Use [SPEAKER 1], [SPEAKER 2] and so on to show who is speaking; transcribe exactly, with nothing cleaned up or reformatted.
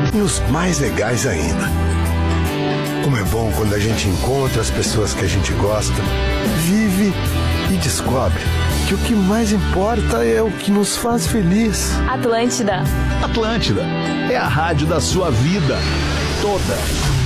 [SPEAKER 1] e os mais legais ainda. Como é bom quando a gente encontra as pessoas que a gente gosta, vive e descobre que o que mais importa é o que nos faz feliz.
[SPEAKER 2] Atlântida.
[SPEAKER 3] Atlântida é a rádio da sua vida toda.